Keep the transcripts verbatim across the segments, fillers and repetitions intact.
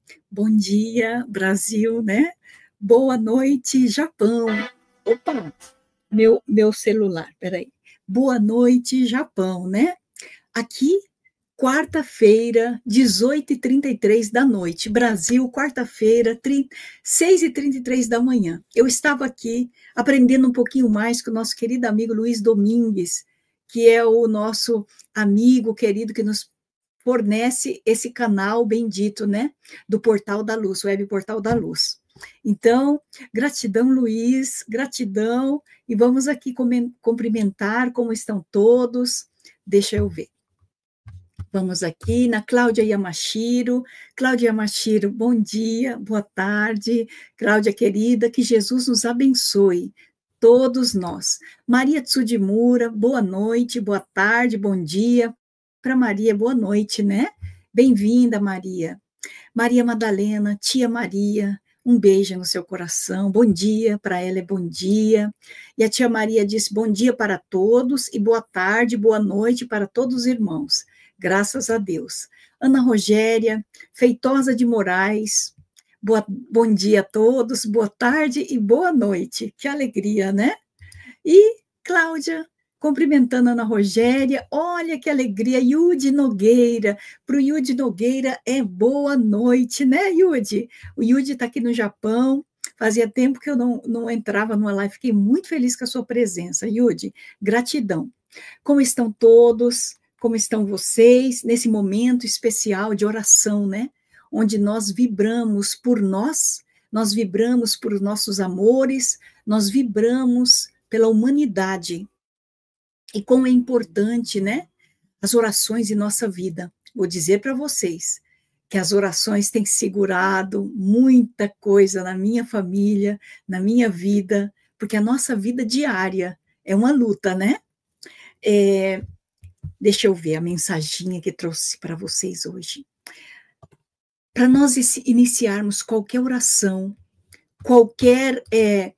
Bom dia, Brasil, né? Boa noite, Japão. Opa, meu, meu celular, peraí. Boa noite, Japão, né? Aqui, quarta-feira, dezoito e trinta e três da noite. Brasil, quarta-feira, seis e trinta e três da manhã. Eu estava aqui aprendendo um pouquinho mais com o nosso querido amigo Luiz Domingues, que é o nosso amigo querido que nos fornece esse canal bendito, né, do Portal da Luz, Web Portal da Luz. Então, gratidão, Luiz, gratidão, e vamos aqui cumprimentar como estão todos. Deixa eu ver. Vamos aqui na Cláudia Yamashiro. Cláudia Yamashiro, bom dia, boa tarde. Cláudia querida, que Jesus nos abençoe, todos nós. Maria Tsudimura, boa noite, boa tarde, bom dia. Para Maria, boa noite, né? Bem-vinda, Maria. Maria Madalena, tia Maria, um beijo no seu coração. Bom dia, para ela é bom dia. E a tia Maria disse bom dia para todos e boa tarde, boa noite para todos os irmãos. Graças a Deus. Ana Rogéria, Feitosa de Moraes, boa, bom dia a todos, boa tarde e boa noite. Que alegria, né? E Cláudia, cumprimentando a Ana Rogéria, olha que alegria, Yudi Nogueira, para o Yudi Nogueira é boa noite, né, Yudi? O Yudi está aqui no Japão, fazia tempo que eu não, não entrava numa live, fiquei muito feliz com a sua presença, Yudi, gratidão. Como estão todos? Como estão vocês nesse momento especial de oração, né? Onde nós vibramos por nós, nós vibramos por nossos amores, nós vibramos pela humanidade. E como é importante, né? As orações em nossa vida. Vou dizer para vocês que as orações têm segurado muita coisa na minha família, na minha vida, porque a nossa vida diária é uma luta, né? É, deixa eu ver a mensaginha que trouxe para vocês hoje. Para nós iniciarmos qualquer oração, qualquer é,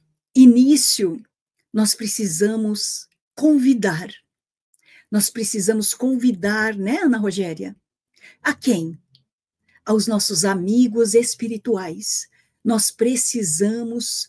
início, nós precisamos convidar. Nós precisamos convidar, né, Ana Rogéria? A quem? Aos nossos amigos espirituais. Nós precisamos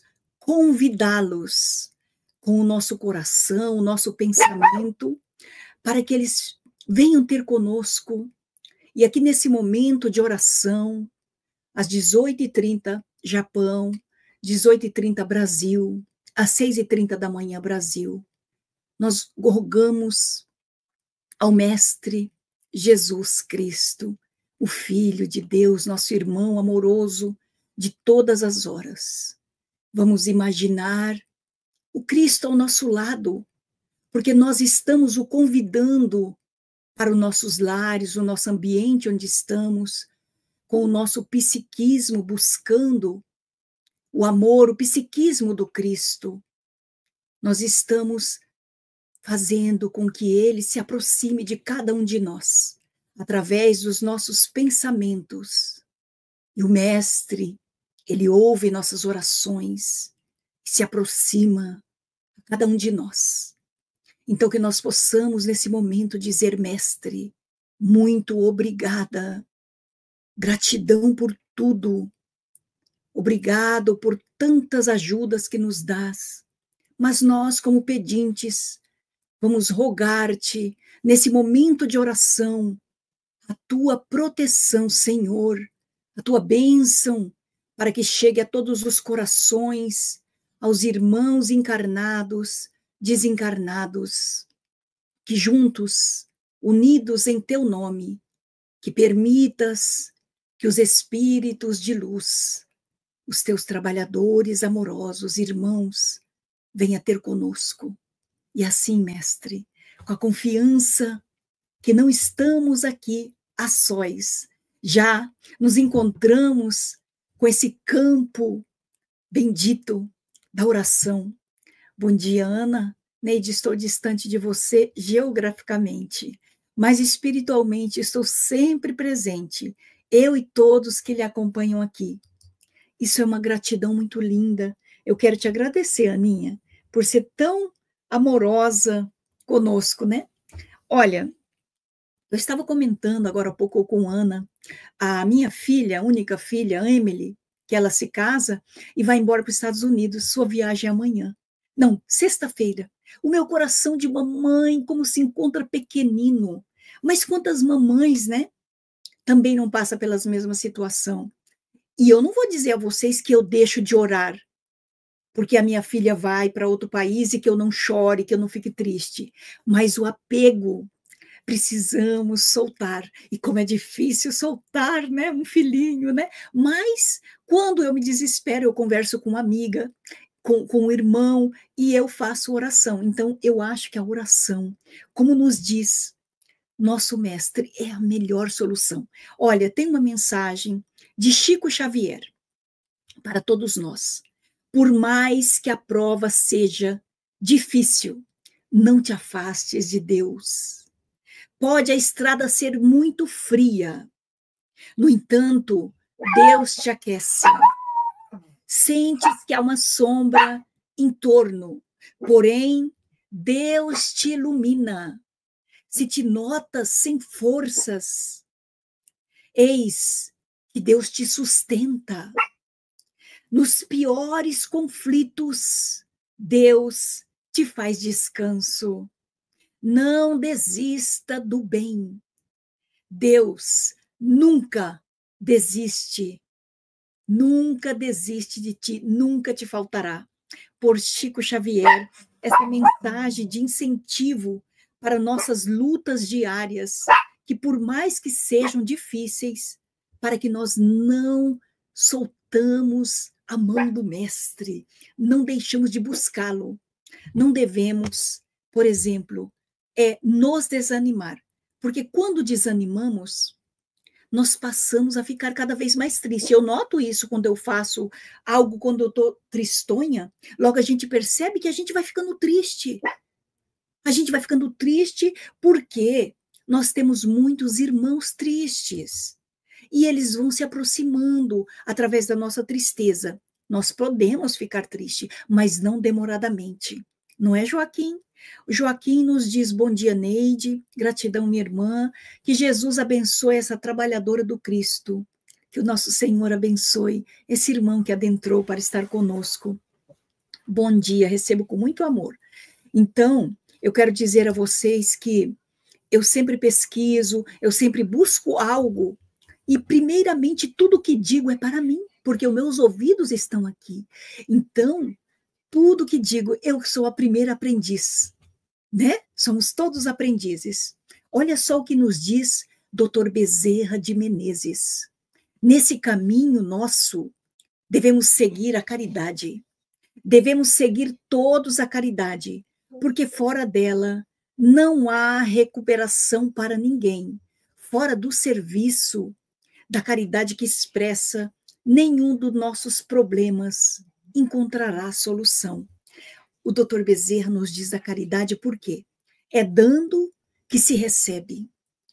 convidá-los com o nosso coração, o nosso pensamento, para que eles venham ter conosco. E aqui nesse momento de oração, às dezoito e trinta, Japão, dezoito e trinta, Brasil, às seis e trinta da manhã, Brasil, nós rogamos ao Mestre Jesus Cristo, o Filho de Deus, nosso irmão amoroso de todas as horas. Vamos imaginar o Cristo ao nosso lado, porque nós estamos o convidando para os nossos lares, o nosso ambiente onde estamos, com o nosso psiquismo buscando o amor, o psiquismo do Cristo. Nós estamos fazendo com que ele se aproxime de cada um de nós, através dos nossos pensamentos. E o Mestre, ele ouve nossas orações, e se aproxima a cada um de nós. Então que nós possamos, nesse momento, dizer, Mestre, muito obrigada, gratidão por tudo, obrigado por tantas ajudas que nos dás, mas nós, como pedintes, vamos rogar-te, nesse momento de oração, a tua proteção, Senhor, a tua bênção, para que chegue a todos os corações, aos irmãos encarnados, desencarnados, que juntos, unidos em teu nome, que permitas que os espíritos de luz, os teus trabalhadores amorosos, irmãos, venha ter conosco. E assim, Mestre, com a confiança que não estamos aqui a sós, já nos encontramos com esse campo bendito da oração. Bom dia, Ana. Neide, estou distante de você geograficamente, mas espiritualmente estou sempre presente, eu e todos que lhe acompanham aqui. Isso é uma gratidão muito linda. Eu quero te agradecer, Aninha, por ser tão amorosa conosco, né? Olha, Eu estava comentando agora há pouco com Ana, a minha filha, a única filha, Emily, que ela se casa e vai embora para os Estados Unidos, sua viagem é amanhã. Não, sexta-feira. O meu coração de mamãe, como se encontra pequenino. Mas quantas mamães, né, também não passa pelas mesmas situação. E eu não vou dizer a vocês que eu deixo de orar, porque a minha filha vai para outro país e que eu não chore, que eu não fique triste. Mas o apego, precisamos soltar. E como é difícil soltar, né, um filhinho, né? Mas quando eu me desespero, eu converso com uma amiga, com, com um irmão, e eu faço oração. Então, eu acho que a oração, como nos diz nosso mestre, é a melhor solução. Olha, tem uma mensagem de Chico Xavier para todos nós. Por mais que a prova seja difícil, não te afastes de Deus. Pode a estrada ser muito fria, no entanto, Deus te aquece. Sentes que há uma sombra em torno, porém, Deus te ilumina. Se te notas sem forças, eis que Deus te sustenta. Nos piores conflitos, Deus te faz descanso. Não desista do bem. Deus nunca desiste, nunca desiste de ti, nunca te faltará. Por Chico Xavier, essa mensagem de incentivo para nossas lutas diárias, que por mais que sejam difíceis, para que nós não soltamos a mão do mestre, não deixamos de buscá-lo, não devemos, por exemplo, é nos desanimar, porque quando desanimamos, nós passamos a ficar cada vez mais triste. Eu noto isso quando eu faço algo, quando eu estou tristonha, logo a gente percebe que a gente vai ficando triste. A gente vai ficando triste porque nós temos muitos irmãos tristes. E eles vão se aproximando através da nossa tristeza. Nós podemos ficar tristes, mas não demoradamente. Não é, Joaquim? O Joaquim nos diz, bom dia, Neide, gratidão, minha irmã, que Jesus abençoe essa trabalhadora do Cristo, que o nosso Senhor abençoe esse irmão que adentrou para estar conosco. Bom dia, recebo com muito amor. Então, eu quero dizer a vocês que eu sempre pesquiso, eu sempre busco algo, e primeiramente tudo que digo é para mim, porque os meus ouvidos estão aqui. Então, tudo que digo, eu sou a primeira aprendiz, né? Somos todos aprendizes. Olha só o que nos diz doutor Bezerra de Menezes. Nesse caminho nosso, devemos seguir a caridade. Devemos seguir todos a caridade, porque fora dela não há recuperação para ninguém. Fora do serviço da caridade que expressa, nenhum dos nossos problemas encontrará solução. O doutor Bezerra nos diz a caridade por quê? É dando que se recebe.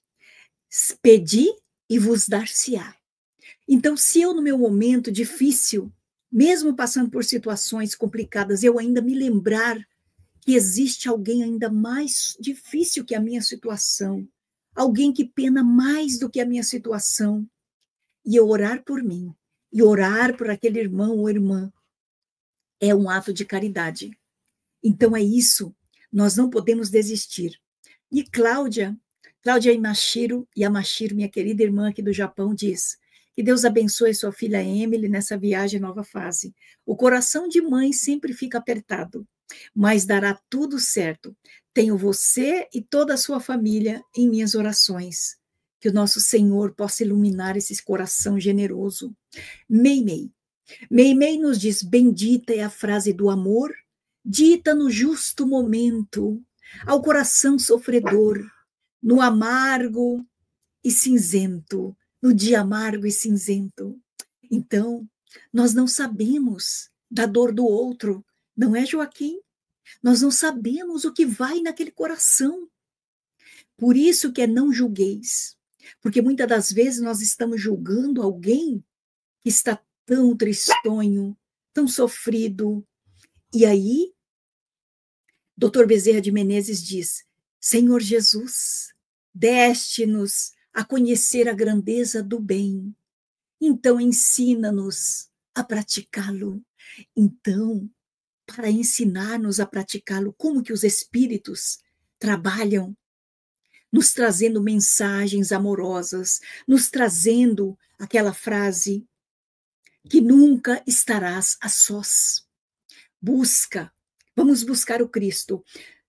Pedi e vos dar-se-á. Então, se eu no meu momento difícil, mesmo passando por situações complicadas, eu ainda me lembrar que existe alguém ainda mais difícil que a minha situação, alguém que pena mais do que a minha situação, e eu orar por mim, e orar por aquele irmão ou irmã, é um ato de caridade. Então é isso, nós não podemos desistir. E Cláudia, Cláudia Imashiro, Yamashiro, minha querida irmã aqui do Japão, diz que Deus abençoe sua filha Emily nessa viagem nova fase. O coração de mãe sempre fica apertado, mas dará tudo certo. Tenho você e toda a sua família em minhas orações. Que o nosso Senhor possa iluminar esse coração generoso. Meimei. Meimei nos diz, bendita é a frase do amor, dita no justo momento, ao coração sofredor, no amargo e cinzento, no dia amargo e cinzento. Então, nós não sabemos da dor do outro, não é, Joaquim? Nós não sabemos o que vai naquele coração. Por isso que é não julgueis, porque muitas das vezes nós estamos julgando alguém que está tão tristonho, tão sofrido. E aí, doutor Bezerra de Menezes diz, Senhor Jesus, deste-nos a conhecer a grandeza do bem, então ensina-nos a praticá-lo. Então, para ensinar-nos a praticá-lo, como que os espíritos trabalham, nos trazendo mensagens amorosas, nos trazendo aquela frase que nunca estarás a sós. Busca, vamos buscar o Cristo.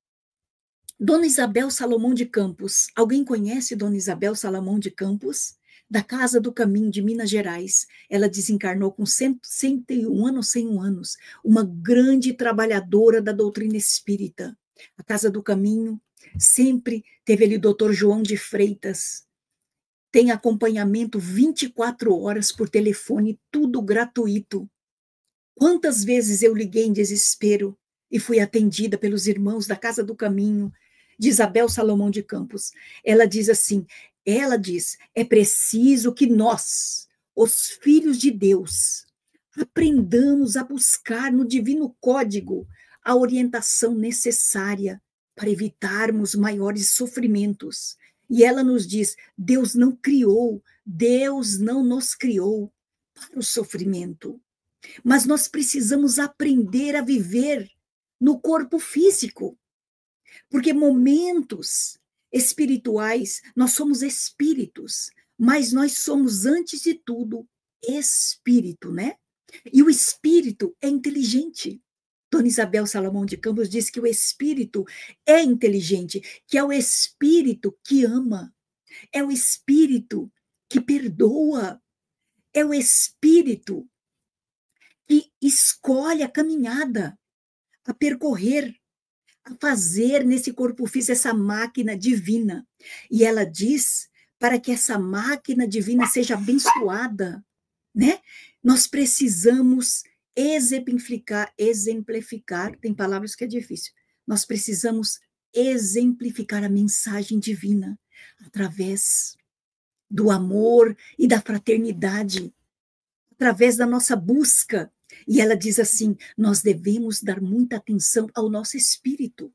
Dona Isabel Salomão de Campos, alguém conhece Dona Isabel Salomão de Campos? Da Casa do Caminho de Minas Gerais. Ela desencarnou com cento e um anos, cem e um anos, uma grande trabalhadora da doutrina espírita. A Casa do Caminho sempre teve ali o doutor João de Freitas, tem acompanhamento vinte e quatro horas por telefone, tudo gratuito. Quantas vezes eu liguei em desespero e fui atendida pelos irmãos da Casa do Caminho, de Isabel Salomão de Campos. Ela diz assim, ela diz, é preciso que nós, os filhos de Deus, aprendamos a buscar no divino código a orientação necessária para evitarmos maiores sofrimentos. E ela nos diz, Deus não criou, Deus não nos criou para o sofrimento. Mas nós precisamos aprender a viver no corpo físico, porque momentos espirituais, nós somos espíritos, mas nós somos, antes de tudo, espírito, né? E o espírito é inteligente. Dona Isabel Salomão de Campos diz que o espírito é inteligente, que é o espírito que ama, é o espírito que perdoa, é o espírito que escolhe a caminhada, a percorrer, a fazer nesse corpo físico essa máquina divina. E ela diz, para que essa máquina divina seja abençoada, né? Nós precisamos exemplificar, exemplificar, tem palavras que é difícil, nós precisamos exemplificar a mensagem divina através do amor e da fraternidade, através da nossa busca. E ela diz assim, nós devemos dar muita atenção ao nosso espírito.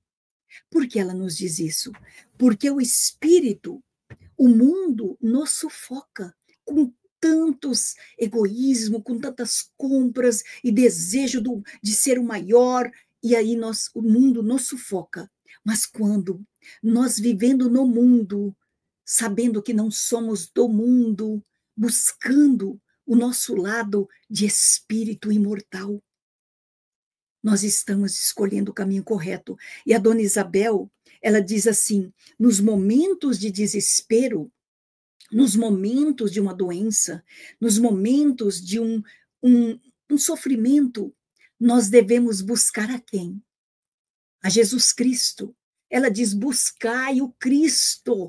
Por que ela nos diz isso? Porque o espírito, o mundo nos sufoca com tantos egoísmo, com tantas compras e desejo do, de ser o maior, e aí nós, o mundo nos sufoca. Mas quando nós vivendo no mundo, sabendo que não somos do mundo, buscando o nosso lado de espírito imortal, nós estamos escolhendo o caminho correto. E a Dona Isabel, ela diz assim, nos momentos de desespero, nos momentos de uma doença, nos momentos de um, um, um sofrimento, nós devemos buscar a quem? A Jesus Cristo. Ela diz, buscai o Cristo,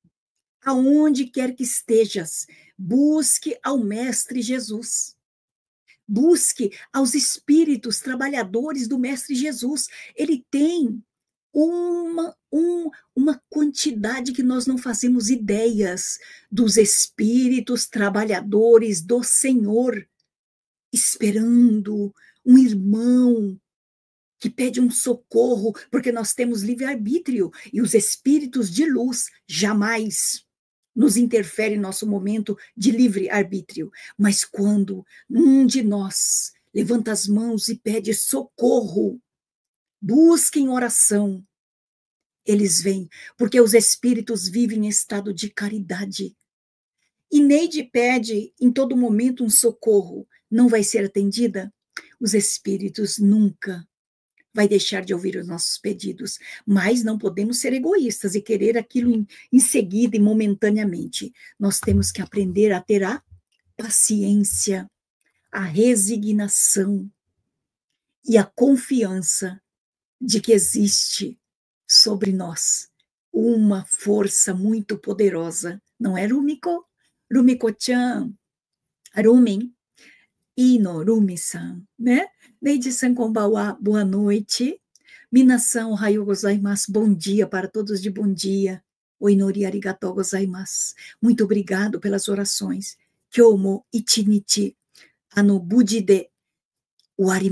aonde quer que estejas, busque ao Mestre Jesus. Busque aos espíritos trabalhadores do Mestre Jesus. Ele tem uma, um, uma quantidade que nós não fazemos ideias dos espíritos trabalhadores do Senhor, esperando um irmão que pede um socorro, porque nós temos livre-arbítrio, e os espíritos de luz jamais nos interferem em nosso momento de livre-arbítrio. Mas quando um de nós levanta as mãos e pede socorro, busca em oração, eles vêm, porque os espíritos vivem em estado de caridade. E Neide pede em todo momento um socorro, não vai ser atendida? Os espíritos nunca vai deixar de ouvir os nossos pedidos, mas não podemos ser egoístas e querer aquilo em, em seguida e momentaneamente. Nós temos que aprender a ter a paciência, a resignação e a confiança de que existe sobre nós uma força muito poderosa. Não é, Rumiko? Rumiko-chan, Rumin, Ino, Rumi-san, né? Neide-san, konbanwa, boa noite. Minasan, ohayou gozaimasu, bom dia para todos de bom dia. Oinori arigatou gozaimasu. Muito obrigado pelas orações. Kyomo ichinichi, ano budi de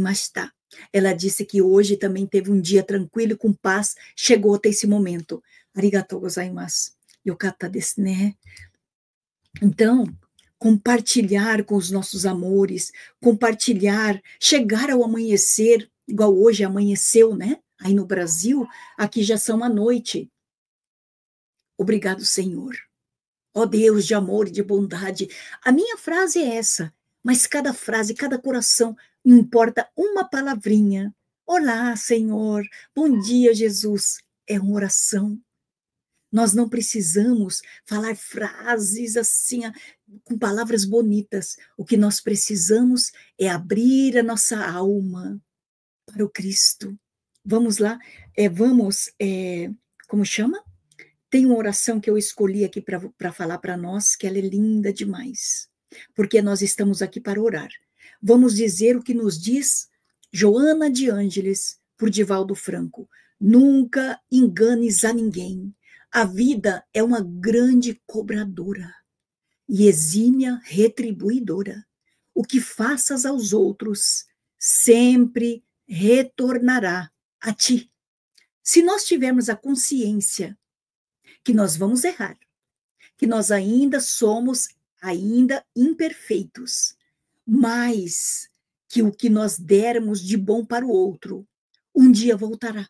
uarimashita. Ela disse que hoje também teve um dia tranquilo, com paz, chegou até esse momento. Arigatou gozaimasu. Yokata desu ne. Então, compartilhar com os nossos amores, compartilhar, chegar ao amanhecer, igual hoje amanheceu, né? Aí no Brasil, aqui já são a noite. Obrigado, Senhor. Ó Deus de amor e de bondade. A minha frase é essa, mas cada frase, cada coração, não importa uma palavrinha. Olá, Senhor. Bom dia, Jesus. É uma oração. Nós não precisamos falar frases assim, com palavras bonitas. O que nós precisamos é abrir a nossa alma para o Cristo. Vamos lá, é, vamos, é, como chama? Tem uma oração que eu escolhi aqui para falar para nós, que ela é linda demais, porque nós estamos aqui para orar. Vamos dizer o que nos diz Joana de Ângeles, por Divaldo Franco. Nunca enganes a ninguém. A vida é uma grande cobradora e exímia retribuidora. O que faças aos outros sempre retornará a ti. Se nós tivermos a consciência que nós vamos errar, que nós ainda somos ainda imperfeitos, mas que o que nós dermos de bom para o outro, um dia voltará.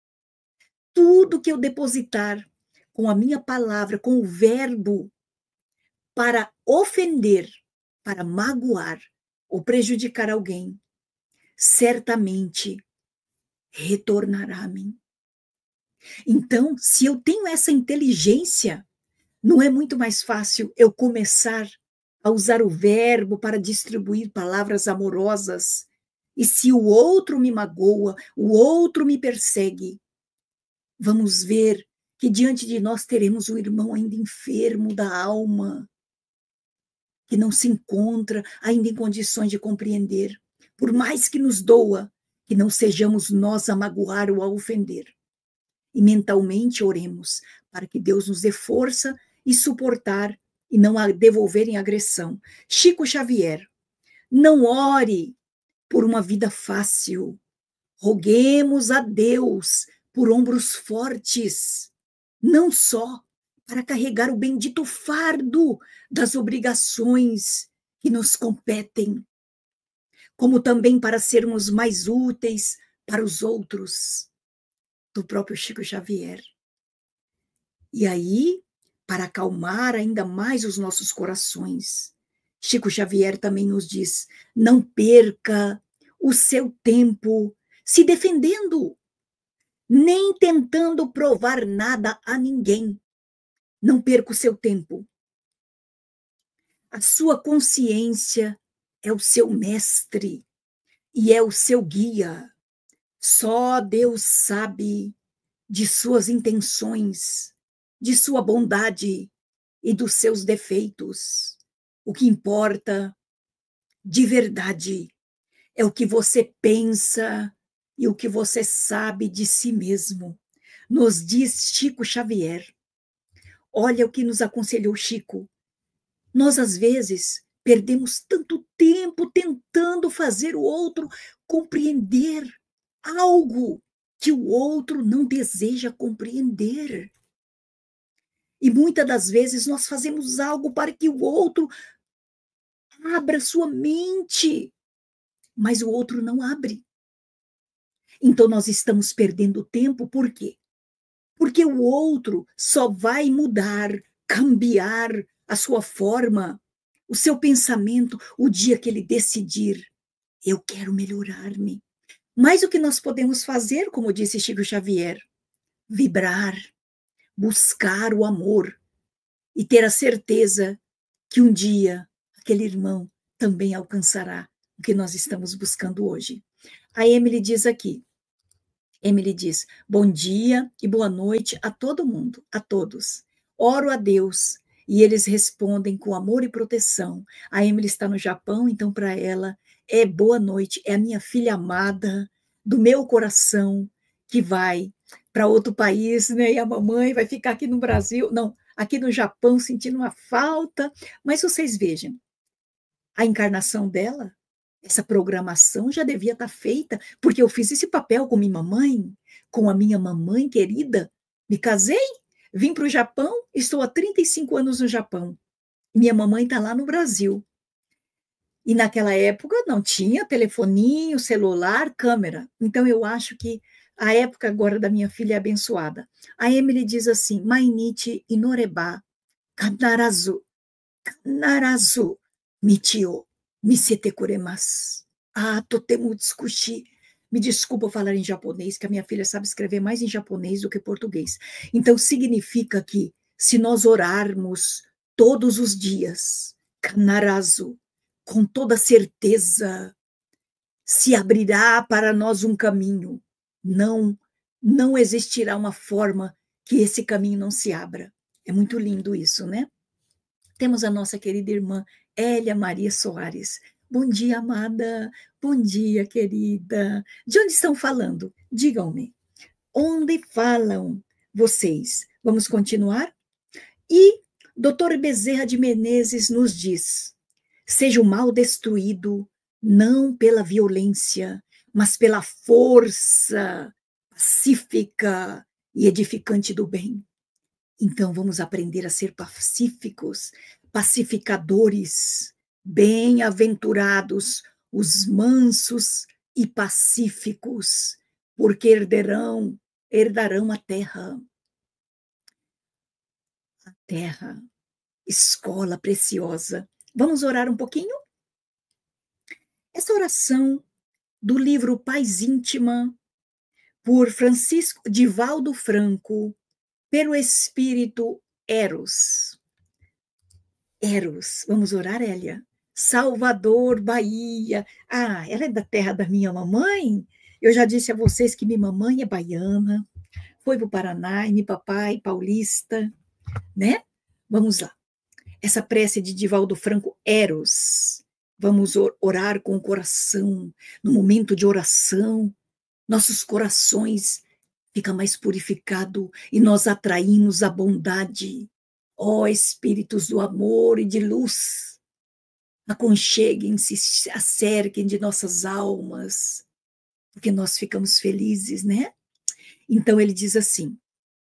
Tudo que eu depositar com a minha palavra, com o verbo, para ofender, para magoar ou prejudicar alguém, certamente retornará a mim. Então, se eu tenho essa inteligência, não é muito mais fácil eu começar a usar o verbo para distribuir palavras amorosas? E se o outro me magoa, o outro me persegue, vamos ver que diante de nós teremos um irmão ainda enfermo da alma, que não se encontra ainda em condições de compreender, por mais que nos doa, que não sejamos nós a magoar ou a ofender. E mentalmente oremos para que Deus nos dê força e suportar e não a devolver em agressão. Chico Xavier, não ore por uma vida fácil, roguemos a Deus por ombros fortes, não só para carregar o bendito fardo das obrigações que nos competem, como também para sermos mais úteis para os outros, do próprio Chico Xavier. E aí, para acalmar ainda mais os nossos corações, Chico Xavier também nos diz, não perca o seu tempo se defendendo, nem tentando provar nada a ninguém. Não perca o seu tempo. A sua consciência é o seu mestre e é o seu guia. Só Deus sabe de suas intenções, de sua bondade e dos seus defeitos. O que importa de verdade é o que você pensa e o que você sabe de si mesmo. Nos diz Chico Xavier. Olha o que nos aconselhou Chico. Nós, às vezes, perdemos tanto tempo tentando fazer o outro compreender algo que o outro não deseja compreender. E muitas das vezes nós fazemos algo para que o outro abra sua mente, mas o outro não abre. Então nós estamos perdendo tempo, por quê? Porque o outro só vai mudar, cambiar a sua forma, o seu pensamento, o dia que ele decidir, eu quero melhorar-me. Mas o que nós podemos fazer, como disse Chico Xavier, vibrar, buscar o amor e ter a certeza que um dia aquele irmão também alcançará o que nós estamos buscando hoje. A Emily diz aqui, Emily diz, bom dia e boa noite a todo mundo, a todos. Oro a Deus e eles respondem com amor e proteção. A Emily está no Japão, então para ela é boa noite, é a minha filha amada do meu coração que vai para outro país, né? E a mamãe vai ficar aqui no Brasil, não, aqui no Japão sentindo uma falta, mas vocês vejam, a encarnação dela, essa programação já devia estar feita, porque eu fiz esse papel com minha mamãe, com a minha mamãe querida, me casei, Vim para o Japão, estou há trinta e cinco anos no Japão. Minha mamãe está lá no Brasil. E naquela época não tinha telefoninho, celular, câmera. Então eu acho que a época agora da minha filha é abençoada. A Emily diz assim: Mainichi inoreba kanarazu kanarazu michi o misete kuremasu. Ah, totemu tsukushi. Me desculpa falar em japonês, que a minha filha sabe escrever mais em japonês do que português. Então significa que se nós orarmos todos os dias, kanarazu, com toda certeza, se abrirá para nós um caminho. Não, não existirá uma forma que esse caminho não se abra. É muito lindo isso, né? Temos a nossa querida irmã Hélia Maria Soares. Bom dia, amada. Bom dia, querida. De onde estão falando? Digam-me. Onde falam vocês? Vamos continuar? E doutor Bezerra de Menezes nos diz: seja o mal destruído, não pela violência, mas pela força pacífica e edificante do bem. Então vamos aprender a ser pacíficos, pacificadores, bem-aventurados os mansos e pacíficos, porque herderão, herdarão a terra. A terra, escola preciosa. Vamos orar um pouquinho? Essa oração do livro Paz Íntima, por Francisco Divaldo Franco, pelo Espírito Eros. Eros, vamos orar, Hélia? Salvador, Bahia. Ah, ela é da terra da minha mamãe? Eu já disse a vocês que minha mamãe é baiana, foi para o Paraná, e meu papai paulista, né? Vamos lá. Essa prece de Divaldo Franco, Eros. Vamos orar com o coração. No momento de oração, nossos corações ficam mais purificados e nós atraímos a bondade. Ó espíritos do amor e de luz, aconcheguem-se, acerquem de nossas almas, porque nós ficamos felizes, né? Então ele diz assim,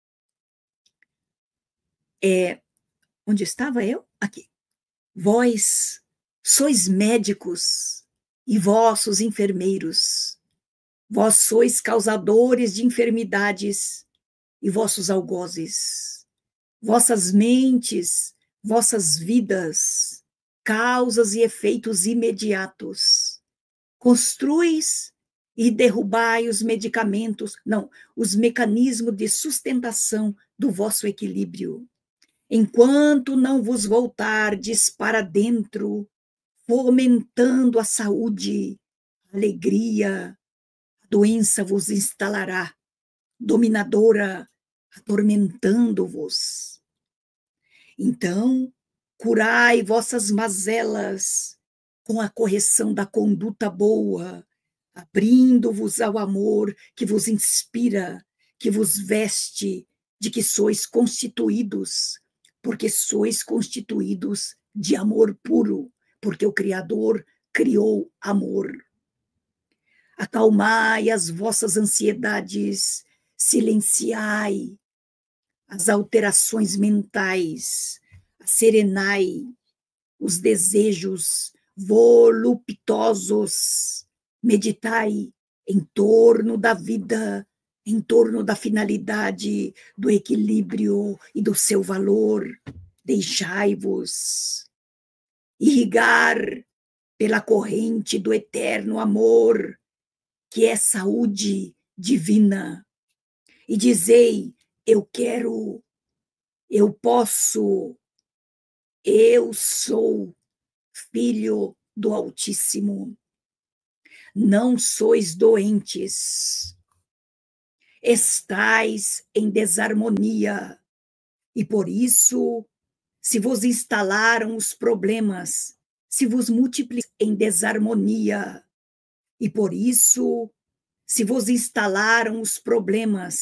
é, onde estava eu? Aqui. Vós sois médicos e vossos enfermeiros, vós sois causadores de enfermidades e vossos algozes, vossas mentes, vossas vidas, causas e efeitos imediatos. Construis e derrubai os medicamentos, não, os mecanismos de sustentação do vosso equilíbrio. Enquanto não vos voltardes para dentro, fomentando a saúde, a alegria, a doença vos instalará, dominadora, atormentando-vos. Então, curai vossas mazelas com a correção da conduta boa, abrindo-vos ao amor que vos inspira, que vos veste, de que sois constituídos, porque sois constituídos de amor puro, porque o Criador criou amor. Acalmai as vossas ansiedades, silenciai as alterações mentais, serenai os desejos voluptuosos, meditai em torno da vida, em torno da finalidade, do equilíbrio e do seu valor. Deixai-vos irrigar pela corrente do eterno amor, que é saúde divina, e dizei: eu quero, eu posso, eu sou filho do Altíssimo. Não sois doentes, estais em desarmonia, e por isso, se vos instalaram os problemas, se vos multiplicam em desarmonia, e por isso, se vos instalaram os problemas,